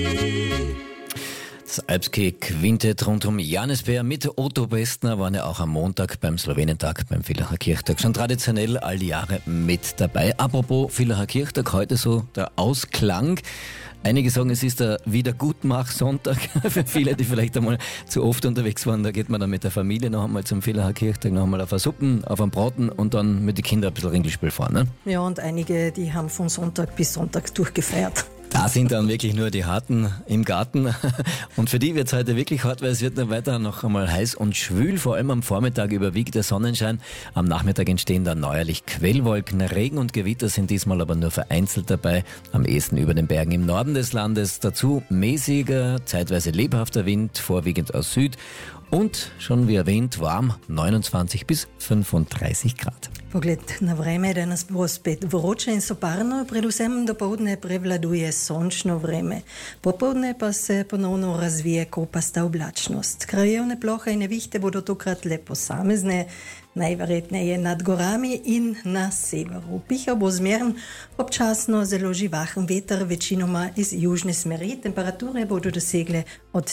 Das Alpski Quintett rund um Johannisbeer mit Otto Bestner waren ja auch am Montag beim Slowenentag, beim Villacher Kirchtag schon traditionell all die Jahre mit dabei. Apropos Villacher Kirchtag, heute so der Ausklang. Einige sagen, es ist der Wiedergutmach-Sonntag für viele, die vielleicht einmal zu oft unterwegs waren. Da geht man dann mit der Familie noch einmal zum Villacher Kirchtag, noch einmal auf eine Suppen, auf einen Braten und dann mit den Kindern ein bisschen Ringelspiel fahren. Ne? Ja, und einige, die haben von Sonntag bis Sonntag durchgefeiert. Da sind dann wirklich nur die Harten im Garten und für die wird es heute wirklich hart, weil es wird dann weiter noch einmal heiß und schwül, vor allem am Vormittag überwiegt der Sonnenschein, am Nachmittag entstehen dann neuerlich Quellwolken, Regen und Gewitter sind diesmal aber nur vereinzelt dabei, am ehesten über den Bergen im Norden des Landes, dazu mäßiger, zeitweise lebhafter Wind, vorwiegend aus Süd und schon wie erwähnt warm, 29 bis 35 Grad. Pogled na vreme, danes bo spet vroče in soparno, predvsem dopoldne prevladuje sončno vreme. Popoldne pa se ponovno razvije kopasta oblačnost. Krajevne plohe in nevihte bodo tokrat le posamezne, najverjetneje nad gorami in na severu. Pihal bo zmeren, občasno zelo živahen veter, večinoma iz južne smeri. Temperature bodo dosegle od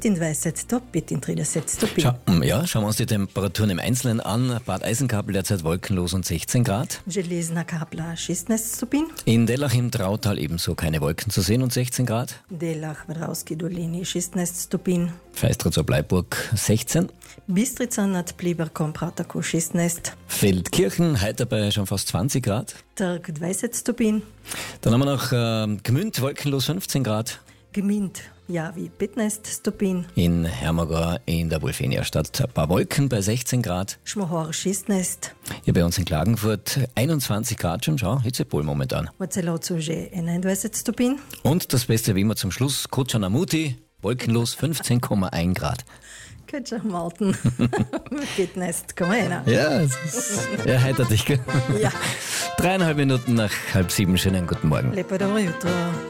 29 do 35 stopinj. Schauen wir uns die Temperaturen im Einzelnen an. Bad Eisenkapel derzeit wolkenlos und 16 Grad. Železna Kapla 16 stopinj. In Dellach im Trautal ebenso keine Wolken zu sehen und 16 Grad. Dellach v Dravski dolini 16 stopinj. Feistritz ob Bleiburg 16. Bistrica nad Pliberkom prav tako 16. Feldkirchen, heute bei schon fast 20 Grad. Trg 20 stopinj. Dann haben wir noch Gmünd, wolkenlos 15 Grad. Gmünd, Javi 15 stopinj. In Hermagor in der Wolfenia-Stadt ein paar Wolken bei 16 Grad. Šmohor 16. Hier bei uns in Klagenfurt 21 Grad schon, schau, Hitzepol momentan. V Celovcu že 21 stopinj. Und das Beste wie immer zum Schluss, Kotschanamuti, wolkenlos 15,1 Grad. Kötschach Malten, 15,1. Ja, es ist erheitert dich, gell? Ja. 3,5 Minuten nach 6:30, schönen guten Morgen. Lepo dobro jutro.